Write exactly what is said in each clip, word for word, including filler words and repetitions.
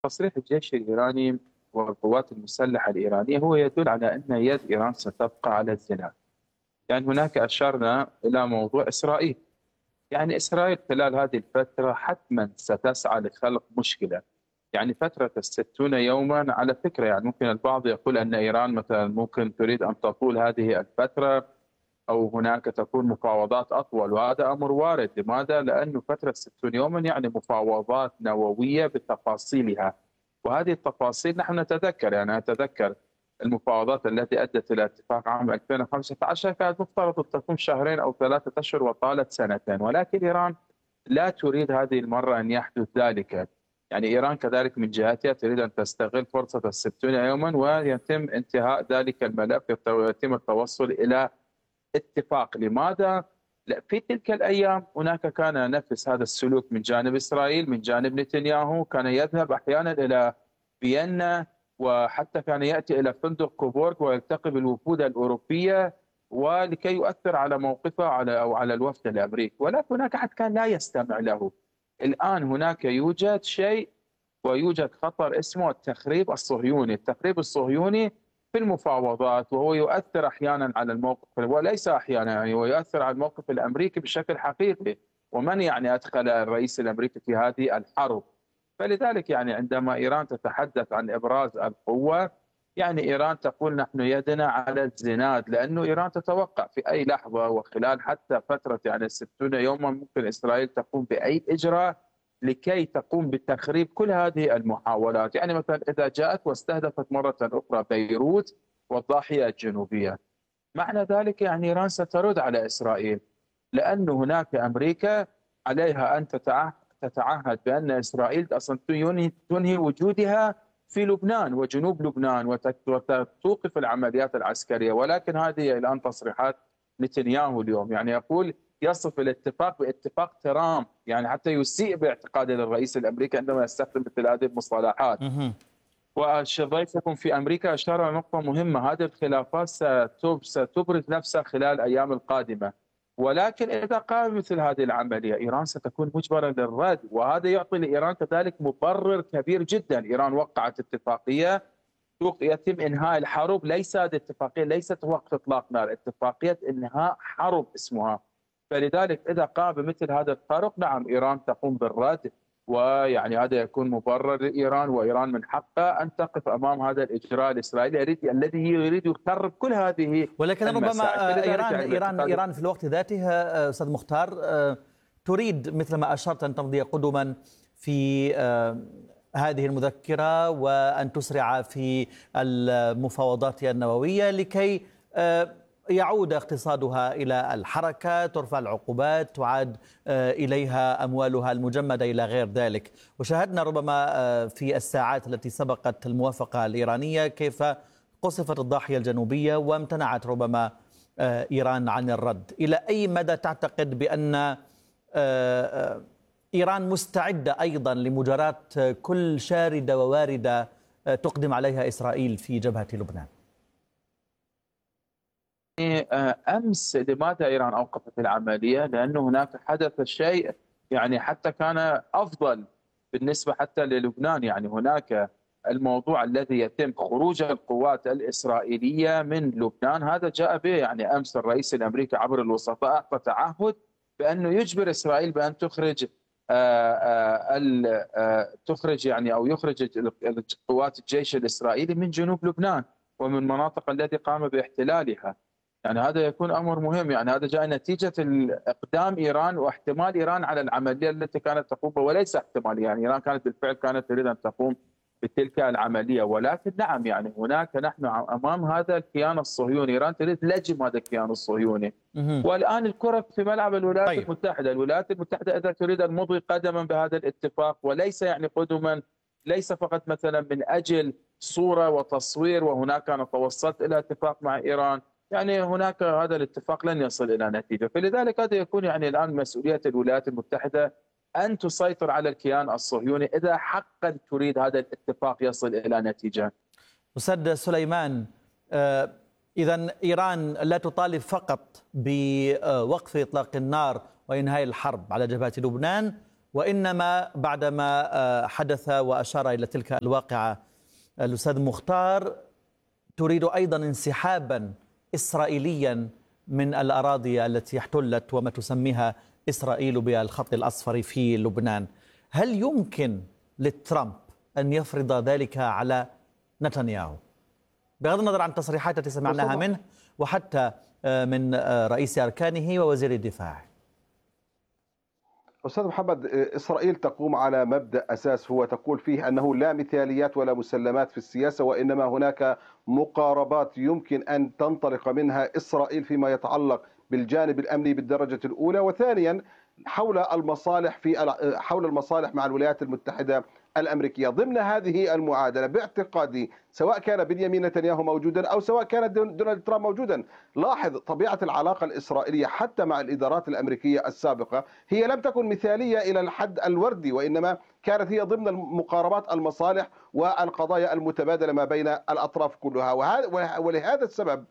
تصريح الجيش الإيراني والقوات المسلحة الإيرانية هو يدل على أن يد إيران ستبقى على الزناد. يعني هناك أشرنا إلى موضوع إسرائيل. يعني إسرائيل خلال هذه الفترة حتما ستسعى لخلق مشكلة. يعني فترة الستون يوما على فكرة، يعني ممكن البعض يقول أن إيران مثلا ممكن تريد أن تطول هذه الفترة أو هناك تكون مفاوضات أطول، وهذا أمر وارد. لماذا؟ لأن فترة ستون يوما يعني مفاوضات نووية بتفاصيلها، وهذه التفاصيل نحن نتذكر، يعني أتذكر المفاوضات التي أدت إلى اتفاق عام ألفين وخمسة عشر كانت مفترض أن تكون شهرين أو ثلاثة أشهر وطالت سنتين، ولكن إيران لا تريد هذه المرة أن يحدث ذلك. يعني إيران كذلك من جهتها تريد أن تستغل فرصة الستون يوما ويتم انتهاء ذلك الملف ويتم التوصل إلى اتفاق. لماذا؟ لا، في تلك الأيام هناك كان نفس هذا السلوك من جانب إسرائيل، من جانب نتنياهو كان يذهب أحيانا إلى فيينا، وحتى كان يأتي إلى فندق كوبورغ ويلتقي بالوفود الأوروبية ولكي يؤثر على موقفه على أو على الوفد الأمريكي، ولكن هناك أحد كان لا يستمع له. الآن هناك يوجد شيء ويوجد خطر اسمه التخريب الصهيوني. التخريب الصهيوني في المفاوضات، وهو يؤثر احيانا على الموقف، وليس احيانا يعني هو يؤثر على الموقف الامريكي بشكل حقيقي. ومن يعني ادخل الرئيس الامريكي في هذه الحرب؟ فلذلك يعني عندما ايران تتحدث عن ابراز القوه، يعني ايران تقول نحن يدنا على الزناد، لانه ايران تتوقع في اي لحظه وخلال حتى فتره يعني ستون يوما ممكن اسرائيل تقوم باي اجراء لكي تقوم بتخريب كل هذه المحاولات. يعني مثلا إذا جاءت واستهدفت مرة أخرى بيروت والضاحية الجنوبية، معنى ذلك يعني إيران سترد على إسرائيل، لأن هناك أمريكا عليها أن تتعهد بأن إسرائيل أصلا تنهي وجودها في لبنان وجنوب لبنان وتوقف العمليات العسكرية. ولكن هذه الآن تصريحات نتنياهو اليوم، يعني يقول يصف الاتفاق باتفاق ترامب، يعني حتى يسيء باعتقاد الرئيس الامريكي عندما يستخدم مثل هذه المصطلحات. وضيفكم في امريكا اشار الى نقطه مهمه، هذه الخلافات ستبرز نفسها خلال الايام القادمه، ولكن اذا قام مثل هذه العمليه ايران ستكون مجبره للرد، وهذا يعطي لايران كذلك مبرر كبير جدا. ايران وقعت اتفاقيه يتم انهاء الحرب، ليس هذه الاتفاقيه ليست وقف اطلاق نار، اتفاقيه انهاء حرب اسمها. فلذلك إذا قام بمثل هذا الخرق نعم إيران تقوم بالرد، ويعني هذا يكون مبرر لإيران، وإيران من حقها أن تقف أمام هذا الإجراء الإسرائيلي الذي يريد يخرب كل هذه ولكن ربما إيران يعني إيران إيران في الوقت ذاته أستاذ مختار تريد مثل ما أشرت أن تمضي قدما في هذه المذكرة وأن تسرع في المفاوضات النووية لكي يعود اقتصادها إلى الحركة، ترفع العقوبات، تعاد إليها أموالها المجمدة إلى غير ذلك. وشاهدنا ربما في الساعات التي سبقت الموافقة الإيرانية كيف قصفت الضاحية الجنوبية وامتنعت ربما إيران عن الرد. إلى أي مدى تعتقد بأن إيران مستعدة أيضا لمجاراة كل شاردة وواردة تقدم عليها إسرائيل في جبهة لبنان؟ أمس لماذا إيران أوقفت العملية؟ لأن هناك حدث شيء يعني حتى كان أفضل بالنسبة حتى للبنان. يعني هناك الموضوع الذي يتم خروج القوات الإسرائيلية من لبنان، هذا جاء به يعني أمس الرئيس الأمريكي عبر الوسطاء أعطى تعهد بأنه يجبر إسرائيل بأن تخرج تخرج يعني أو يخرج قوات الجيش الإسرائيلي من جنوب لبنان ومن مناطق التي قام باحتلالها. يعني هذا يكون امر مهم، يعني هذا جاء نتيجه اقدام ايران واحتمال ايران على العمليه التي كانت تقوم بها، وليس احتمال، يعني ايران كانت بالفعل كانت تريد ان تقوم بتلك العمليه. ولكن نعم يعني هناك نحن امام هذا الكيان الصهيوني، ايران تريد لجم هذا الكيان الصهيوني. والان الكره في ملعب الولايات طيب. المتحده، الولايات المتحده اذا تريد ان مضي قدما بهذا الاتفاق، وليس يعني قدما ليس فقط مثلا من اجل صوره وتصوير وهناك انا توصلت الى اتفاق مع ايران، يعني هناك هذا الاتفاق لن يصل الى نتيجه. فلذلك هذا يكون يعني الان مسؤوليه الولايات المتحده ان تسيطر على الكيان الصهيوني اذا حقا تريد هذا الاتفاق يصل الى نتيجه. أستاذ سليمان، اذا ايران لا تطالب فقط بوقف اطلاق النار وانهاء الحرب على جبهه لبنان، وإنما بعدما حدث وأشار إلى تلك الواقعة الأستاذ مختار تريد أيضا انسحابا إسرائيليا من الأراضي التي احتلت وما تسميها إسرائيل بالخط الأصفر في لبنان. هل يمكن لترامب أن يفرض ذلك على نتنياهو بغض النظر عن التصريحات التي سمعناها منه وحتى من رئيس أركانه ووزير الدفاع؟ أستاذ محمد، إسرائيل تقوم على مبدأ أساس هو تقول فيه أنه لا مثاليات ولا مسلمات في السياسة، وإنما هناك مقاربات يمكن أن تنطلق منها إسرائيل فيما يتعلق بالجانب الأمني بالدرجة الأولى، وثانيا حول المصالح في حول المصالح مع الولايات المتحدة الأمريكية. ضمن هذه المعادلة باعتقادي سواء كان بنيامين نتنياهو موجودا أو سواء كان دونالد ترامب موجودا، لاحظ طبيعة العلاقة الإسرائيلية حتى مع الإدارات الأمريكية السابقة هي لم تكن مثالية إلى الحد الوردي، وإنما كانت هي ضمن مقاربات المصالح والقضايا المتبادلة ما بين الأطراف كلها. ولهذا السبب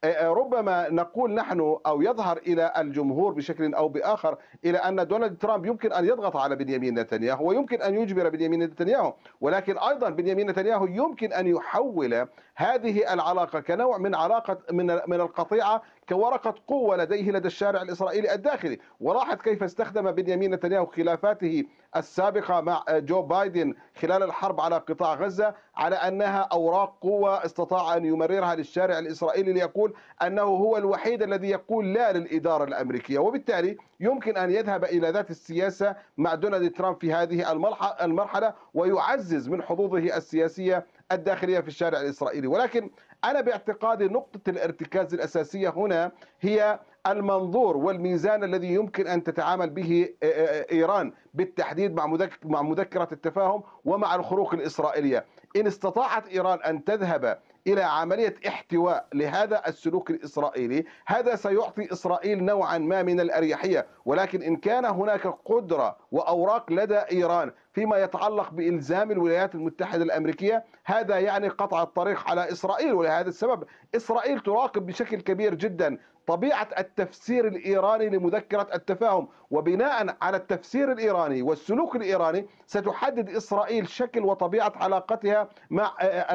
ربما نقول نحن أو يظهر إلى الجمهور بشكل أو بآخر إلى أن دونالد ترامب يمكن أن يضغط على بنيامين نتنياهو ويمكن أن يجبر بنيامين نتنياهو، ولكن أيضا بنيامين نتنياهو يمكن أن يحول هذه العلاقة كنوع من علاقة من من القطيعة كورقة قوة لديه لدى الشارع الإسرائيلي الداخلي. ولاحظ كيف استخدم بنيامين نتنياهو خلافاته السابقة مع جو بايدن خلال الحرب على قطاع غزة على أنها أوراق قوة استطاع أن يمررها للشارع الإسرائيلي ليقول أنه هو الوحيد الذي يقول لا للإدارة الأمريكية، وبالتالي يمكن أن يذهب إلى ذات السياسة مع دونالد ترامب في هذه المرحلة ويعزز من حظوظه السياسية الداخلية في الشارع الإسرائيلي. ولكن أنا باعتقادي نقطة الارتكاز الأساسية هنا هي المنظور والميزان الذي يمكن أن تتعامل به إيران بالتحديد مع مذكرة التفاهم ومع الخروق الإسرائيلية. إن استطاعت إيران أن تذهب إلى عملية احتواء لهذا السلوك الإسرائيلي هذا سيعطي إسرائيل نوعا ما من الأريحية، ولكن إن كان هناك قدرة وأوراق لدى إيران فيما يتعلق بإلزام الولايات المتحدة الأمريكية هذا يعني قطع الطريق على إسرائيل. ولهذا السبب إسرائيل تراقب بشكل كبير جدا طبيعة التفسير الإيراني لمذكرة التفاهم، وبناء على التفسير الإيراني والسلوك الإيراني ستحدد إسرائيل شكل وطبيعة علاقتها مع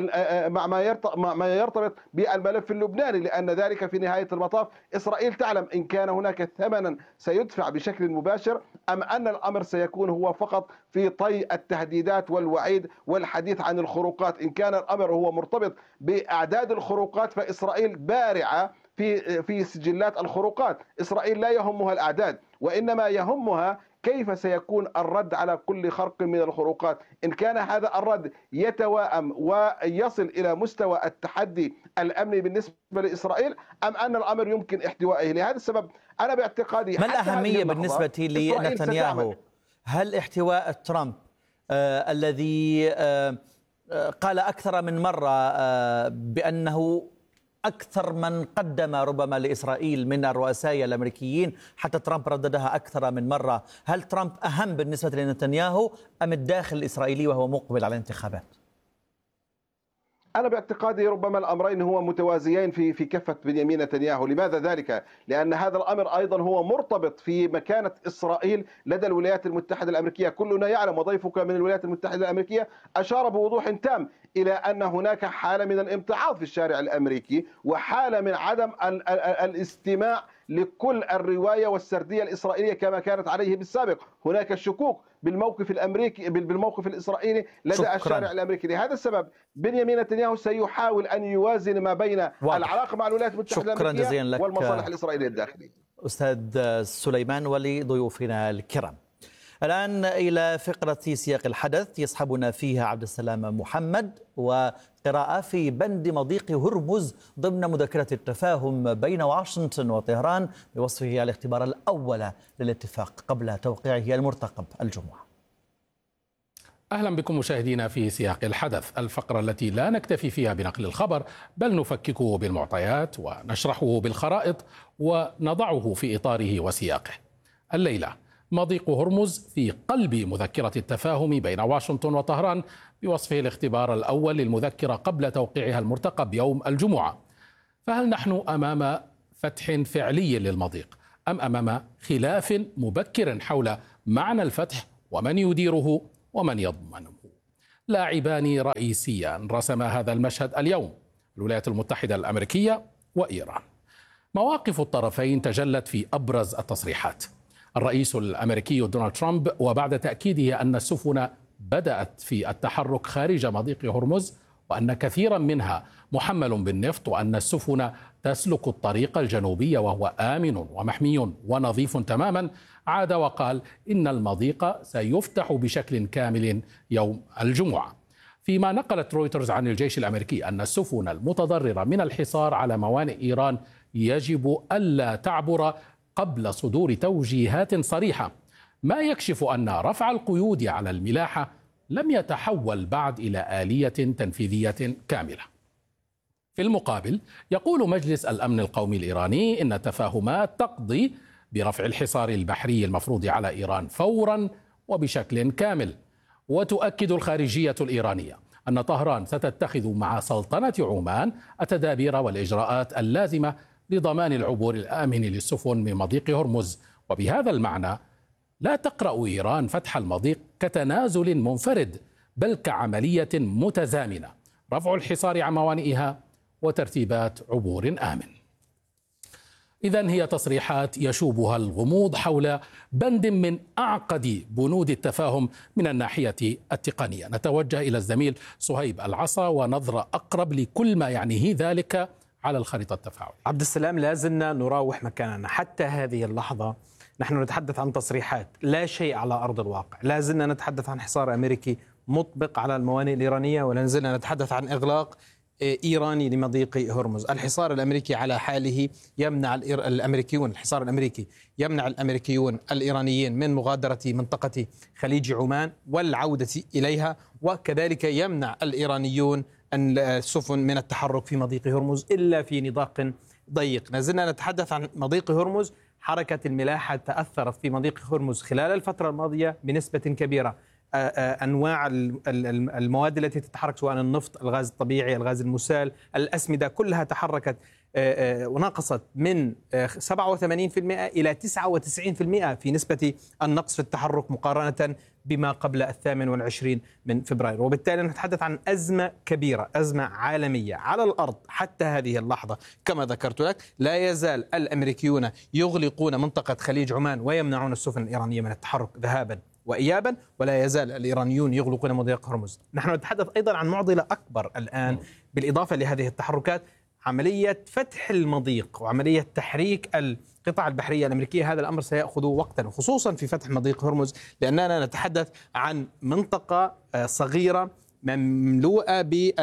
مع ما يرتبط بالملف اللبناني، لأن ذلك في نهاية المطاف إسرائيل تعلم إن كان هناك ثمنا سيدفع بشكل مباشر أم أن الأمر سيكون هو فقط في طي التهديدات والوعيد والحديث عن الخروقات. إن كان الأمر هو مرتبط بأعداد الخروقات فإسرائيل بارعة في في سجلات الخروقات. إسرائيل لا يهمها الأعداد وإنما يهمها كيف سيكون الرد على كل خرق من الخروقات. إن كان هذا الرد يتوائم ويصل إلى مستوى التحدي الأمني بالنسبة لإسرائيل أم أن الأمر يمكن احتوائه. لهذا السبب أنا باعتقادي ما الأهمية بالنسبة لنتنياهو؟ هل احتواء ترامب آه الذي آه قال أكثر من مرة آه بأنه أكثر من قدم ربما لإسرائيل من الرؤساء الأمريكيين، حتى ترامب رددها أكثر من مرة، هل ترامب أهم بالنسبة لنتنياهو أم الداخل الإسرائيلي وهو مقبل على الانتخابات؟ أنا باعتقادي ربما الأمرين هو متوازيين في في كفة بنيامين نتنياهو. لماذا ذلك؟ لأن هذا الأمر أيضا هو مرتبط في مكانة إسرائيل لدى الولايات المتحدة الأمريكية. كلنا يعلم وضيفك من الولايات المتحدة الأمريكية أشار بوضوح تام إلى أن هناك حالة من الامتعاض في الشارع الأمريكي وحالة من عدم الاستماع لكل الرواية والسردية الإسرائيلية كما كانت عليه بالسابق. هناك شكوك بالموقف الأمريكي بالموقف الإسرائيلي لدى شكرا. الشارع الأمريكي. لهذا السبب بنيامين نتنياهو سيحاول أن يوازن ما بين واضح. العلاقة مع الولايات المتحدة الأمريكية والمصالح الإسرائيلية الداخلية. أستاذ سليمان ولضيوفنا الكرام. الآن إلى فقرة سياق الحدث يصحبنا فيها عبد السلام محمد وقراءة في بند مضيق هرمز ضمن مذكرة التفاهم بين واشنطن وطهران بوصفه الاختبار الأول للاتفاق قبل توقيعه المرتقب الجمعة. أهلا بكم مشاهدينا في سياق الحدث، الفقرة التي لا نكتفي فيها بنقل الخبر بل نفككه بالمعطيات ونشرحه بالخرائط ونضعه في إطاره وسياقه. الليلة مضيق هرمز في قلب مذكرة التفاهم بين واشنطن وطهران بوصفه الاختبار الأول للمذكرة قبل توقيعها المرتقب يوم الجمعة. فهل نحن أمام فتح فعلي للمضيق أم أمام خلاف مبكر حول معنى الفتح ومن يديره ومن يضمنه. لاعبان رئيسيان رسما هذا المشهد اليوم: الولايات المتحدة الأمريكية وإيران. مواقف الطرفين تجلت في أبرز التصريحات. الرئيس الأمريكي دونالد ترامب وبعد تأكيده أن السفن بدأت في التحرك خارج مضيق هرمز وأن كثيرا منها محمل بالنفط وأن السفن تسلك الطريق الجنوبي وهو آمن ومحمي ونظيف تماما، عاد وقال إن المضيق سيفتح بشكل كامل يوم الجمعة. فيما نقلت رويترز عن الجيش الأمريكي أن السفن المتضررة من الحصار على موانئ إيران يجب ألا تعبر قبل صدور توجيهات صريحة، ما يكشف أن رفع القيود على الملاحة لم يتحول بعد إلى آلية تنفيذية كاملة. في المقابل يقول مجلس الأمن القومي الإيراني إن التفاهمات تقضي برفع الحصار البحري المفروض على إيران فورا وبشكل كامل. وتؤكد الخارجية الإيرانية أن طهران ستتخذ مع سلطنة عمان التدابير والإجراءات اللازمة لضمان العبور الآمن للسفن من مضيق هرمز. وبهذا المعنى لا تقرأ إيران فتح المضيق كتنازل منفرد، بل كعملية متزامنة: رفع الحصار عن موانئها وترتيبات عبور آمن. إذن هي تصريحات يشوبها الغموض حول بند من أعقد بنود التفاهم من الناحية التقنية. نتوجه إلى الزميل صهيب العصا ونظرة أقرب لكل ما يعنيه ذلك على الخريطة التفاعلية. عبد السلام، لازلنا نراوح مكاننا حتى هذه اللحظة. نحن نتحدث عن تصريحات، لا شيء على أرض الواقع. لازلنا نتحدث عن حصار أمريكي مطبق على الموانئ الإيرانية، ولا زلنا نتحدث عن إغلاق إيراني لمضيق هرمز. الحصار الأمريكي على حاله يمنع الأمريكيون الحصار الأمريكي يمنع الأمريكيون الإيرانيين من مغادرة منطقة خليج عمان والعودة إليها، وكذلك يمنع الإيرانيون السفن من التحرك في مضيق هرمز إلا في نطاق ضيق. نزلنا نتحدث عن مضيق هرمز. حركة الملاحة تأثرت في مضيق هرمز خلال الفترة الماضية بنسبة كبيرة. أنواع المواد التي تتحرك سواء النفط، الغاز الطبيعي، الغاز المسال، الأسمدة، كلها تحركت ونقصت من سبعة وثمانين بالمئة إلى تسعة وتسعين بالمئة في نسبة النقص في التحرك مقارنة بما قبل الثامن والعشرين من فبراير. وبالتالي نتحدث عن أزمة كبيرة، أزمة عالمية على الأرض. حتى هذه اللحظة كما ذكرت لك لا يزال الأمريكيون يغلقون منطقة خليج عمان ويمنعون السفن الإيرانية من التحرك ذهابا وإيابا، ولا يزال الإيرانيون يغلقون مضيق هرمز. نحن نتحدث أيضا عن معضلة أكبر الآن بالإضافة لهذه التحركات: عملية فتح المضيق وعملية تحريك القطع البحرية الأمريكية. هذا الأمر سيأخذ وقتا، خصوصا في فتح مضيق هرمز، لأننا نتحدث عن منطقة صغيرة مملوءة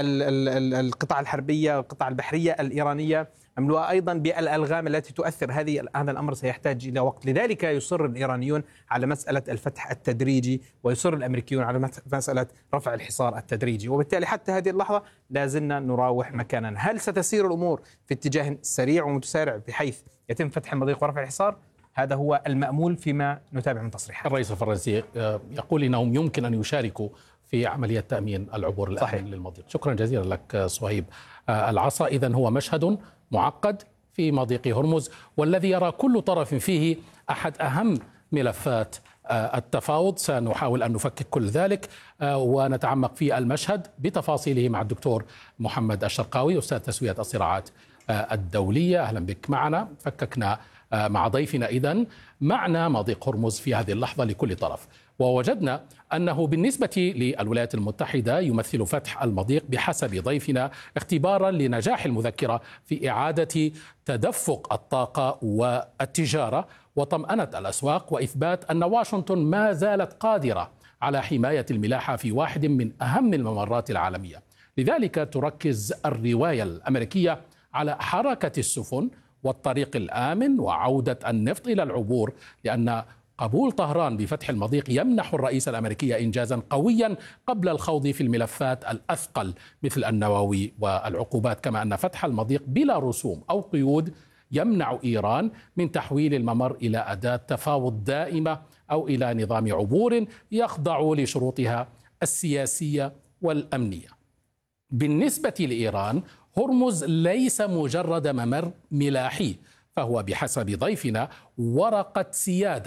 بالقطع الحربية والقطع البحرية الإيرانية، مملوءة أيضا بالألغام التي تؤثر. هذه هذا الأمر سيحتاج إلى وقت. لذلك يصر الإيرانيون على مسألة الفتح التدريجي، ويصر الأمريكيون على مسألة رفع الحصار التدريجي. وبالتالي حتى هذه اللحظة لازلنا نراوح مكاننا. هل ستسير الأمور في اتجاه سريع ومتسارع بحيث يتم فتح المضيق ورفع الحصار؟ هذا هو المأمول فيما نتابع من تصريحات. الرئيس الفرنسي يقول إنهم يمكن أن يشاركوا في عملية تأمين العبور الآمن للمضيق. شكرا جزيلا لك صهيب العصا. إذن هو مشهد معقد في مضيق هرمز، والذي يرى كل طرف فيه أحد أهم ملفات التفاوض. سنحاول أن نفكك كل ذلك ونتعمق في المشهد بتفاصيله مع الدكتور محمد الشرقاوي، أستاذ تسوية الصراعات الدولية. أهلا بك معنا. فككنا مع ضيفنا إذن معنى مضيق هرمز في هذه اللحظة لكل طرف، ووجدنا أنه بالنسبة للولايات المتحدة يمثل فتح المضيق بحسب ضيفنا اختبارا لنجاح المذكرة في إعادة تدفق الطاقة والتجارة وطمأنة الأسواق، وإثبات أن واشنطن ما زالت قادرة على حماية الملاحة في واحد من أهم الممرات العالمية. لذلك تركز الرواية الأمريكية على حركة السفن والطريق الآمن وعودة النفط إلى العبور، لأن قبول طهران بفتح المضيق يمنح الرئيس الأمريكي إنجازا قويا قبل الخوض في الملفات الأثقل مثل النووي والعقوبات، كما أن فتح المضيق بلا رسوم أو قيود يمنع إيران من تحويل الممر إلى أداة تفاوض دائمة أو إلى نظام عبور يخضع لشروطها السياسية والأمنية. بالنسبة لإيران هرمز ليس مجرد ممر ملاحي، فهو بحسب ضيفنا ورقة سيادة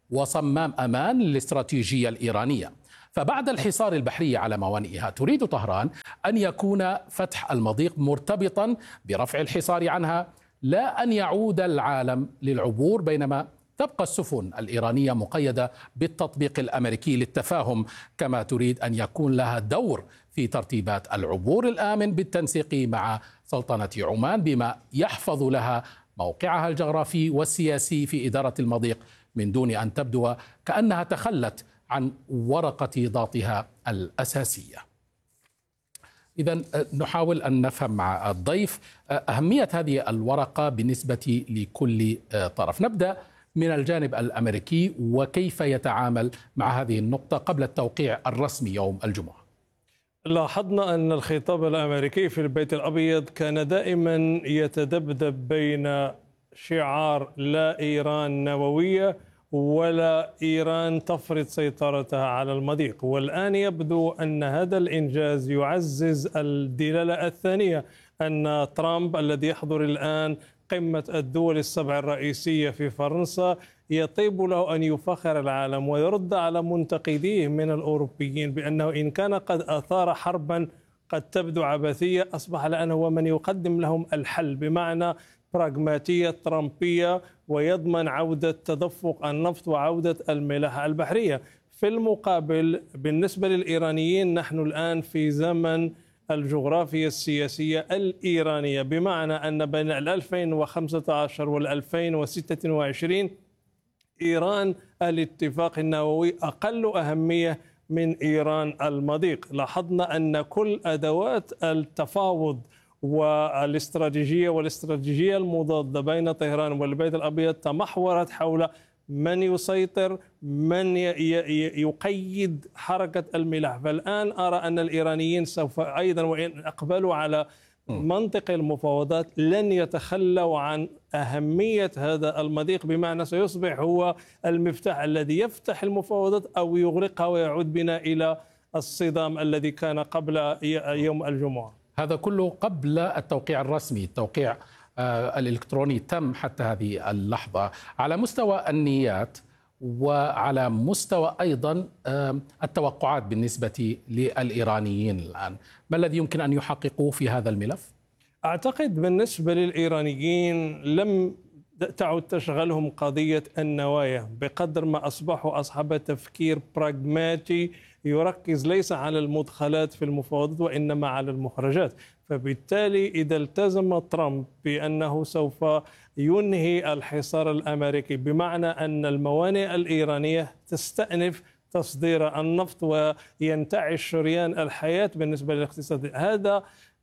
وصمام أمان للاستراتيجية الإيرانية. فبعد الحصار البحري على موانئها تريد طهران أن يكون فتح المضيق مرتبطا برفع الحصار عنها، لا أن يعود العالم للعبور، بينما تبقى السفن الإيرانية مقيدة بالتطبيق الأمريكي للتفاهم، كما تريد أن يكون لها دور في ترتيبات العبور الآمن بالتنسيق مع سلطنة عمان، بما يحفظ لها موقعها الجغرافي والسياسي في إدارة المضيق من دون أن تبدو كأنها تخلت عن ورقة ضغطها الأساسية. إذن نحاول أن نفهم مع الضيف أهمية هذه الورقة بالنسبة لكل طرف. نبدأ من الجانب الأمريكي وكيف يتعامل مع هذه النقطة قبل التوقيع الرسمي يوم الجمعة. لاحظنا أن الخطاب الأمريكي في البيت الأبيض كان دائما يتذبذب بين شعار لا إيران نووية ولا إيران تفرض سيطرتها على المضيق، والآن يبدو أن هذا الإنجاز يعزز الدلالة الثانية، أن ترامب الذي يحضر الآن قمة الدول السبع الرئيسية في فرنسا يطيب له أن يفخر العالم ويرد على منتقديه من الأوروبيين بأنه إن كان قد أثار حربا قد تبدو عبثية، أصبح الآن هو من يقدم لهم الحل بمعنى براغماتية ترامبية، ويضمن عودة تدفق النفط وعودة الملاحة البحرية. في المقابل بالنسبة للإيرانيين نحن الآن في زمن الجغرافيا السياسية الإيرانية، بمعنى أن بين ألفين وخمسة عشر وألفين وستة وعشرين إيران الاتفاق النووي أقل أهمية من إيران المضيق. لاحظنا أن كل أدوات التفاوض والاستراتيجية والاستراتيجية المضادة بين طهران والبيت الأبيض تمحورت حول من يسيطر، من يقيد حركة الملاحة. فالآن أرى أن الإيرانيين سوف أيضا وإن أقبلوا على منطق المفاوضات لن يتخلوا عن أهمية هذا المضيق، بمعنى سيصبح هو المفتاح الذي يفتح المفاوضات أو يغلقها ويعود بنا إلى الصدام الذي كان قبل يوم الجمعة. هذا كله قبل التوقيع الرسمي. التوقيع آه الإلكتروني تم حتى هذه اللحظة. على مستوى النيات وعلى مستوى أيضا آه التوقعات بالنسبة للإيرانيين الآن، ما الذي يمكن أن يحققوه في هذا الملف؟ أعتقد بالنسبة للإيرانيين لم تعد تشغلهم قضية النوايا بقدر ما أصبحوا أصحاب تفكير براغماتي يركز ليس على المدخلات في المفاوضات وإنما على المخرجات. فبالتالي إذا التزم ترامب بأنه سوف ينهي الحصار الأمريكي، بمعنى أن الموانئ الإيرانية تستأنف تصدير النفط وينتعش شريان الحياة بالنسبة للاقتصاد، هذا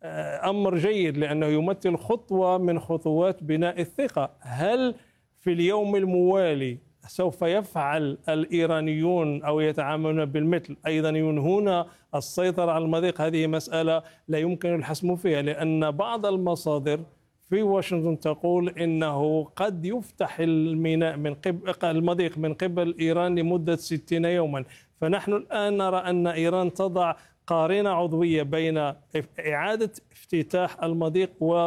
أمر جيد لأنه يمثل خطوة من خطوات بناء الثقة. هل في اليوم الموالي سوف يفعل الإيرانيون أو يتعاملون بالمثل أيضا ينهون السيطرة على المضيق؟ هذه مسألة لا يمكن الحسم فيها، لأن بعض المصادر في واشنطن تقول إنه قد يفتح الميناء من قبل المضيق من قبل إيران لمدة ستين يوما. فنحن الآن نرى أن إيران تضع قارنة عضوية بين إعادة افتتاح المضيق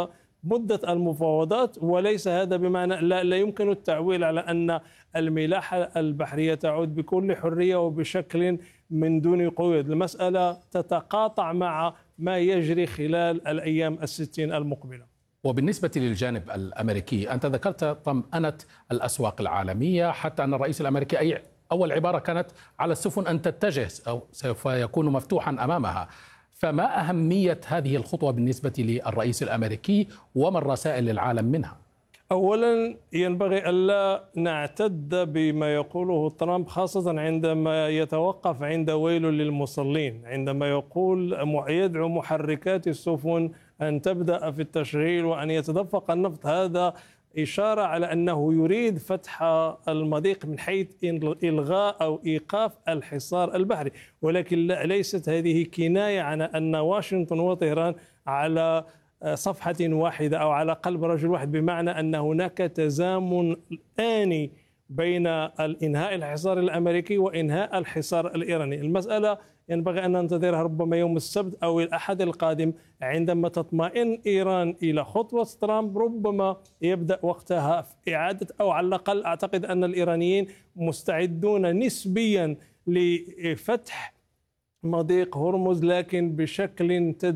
ومدة المفاوضات، وليس هذا بمعنى لا, لا يمكن التعويل على أن الملاحة البحرية تعود بكل حرية وبشكل من دون قيود. المسألة تتقاطع مع ما يجري خلال الأيام الستين المقبلة. وبالنسبة للجانب الأمريكي، أنت ذكرت طمأنة الأسواق العالمية، حتى أن الرئيس الأمريكي أي أول عبارة كانت على السفن أن تتجه أو سوف يكون مفتوحا أمامها. فما أهمية هذه الخطوة بالنسبة للرئيس الأمريكي وما الرسائل للعالم منها؟ أولا ينبغي ألا نعتد بما يقوله ترامب، خاصة عندما يتوقف عند ويل للمصلين، عندما يقول يدعو محركات السفن أن تبدأ في التشغيل وأن يتدفق النفط. هذا إشارة على أنه يريد فتح المضيق من حيث إلغاء أو إيقاف الحصار البحري، ولكن ليست هذه كناية عن أن واشنطن وطهران على صفحة واحدة أو على قلب رجل واحد، بمعنى أن هناك تزامن آني بين إنهاء الحصار الأمريكي وإنهاء الحصار الإيراني. المسألة ينبغي أن ننتظرها ربما يوم السبت أو الأحد القادم عندما تطمئن إيران إلى خطوة ترامب. ربما يبدأ وقتها في إعادة، أو على الأقل أعتقد أن الإيرانيين مستعدون نسبيا لفتح مضيق هرمز، لكن بشكل تدريجي.